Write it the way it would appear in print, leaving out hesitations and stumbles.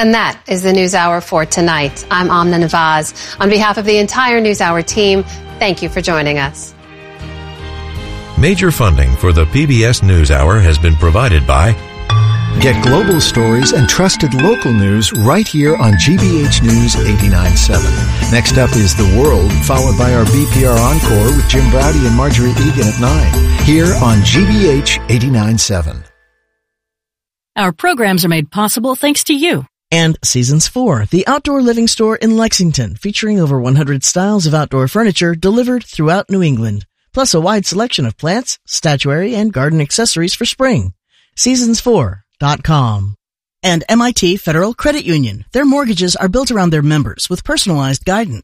And that is the NewsHour for tonight. I'm Amna Nawaz. On behalf of the entire NewsHour team, thank you for joining us. Major funding for the PBS NewsHour has been provided by... Get global stories and trusted local news right here on GBH News 89.7. Next up is The World, followed by our BPR Encore with Jim Browdy and Marjorie Egan at 9, here on GBH 89.7. Our programs are made possible thanks to you. And Seasons 4, the outdoor living store in Lexington, featuring over 100 styles of outdoor furniture delivered throughout New England, plus a wide selection of plants, statuary, and garden accessories for spring. Seasons4.com. And MIT Federal Credit Union. Their mortgages are built around their members with personalized guidance.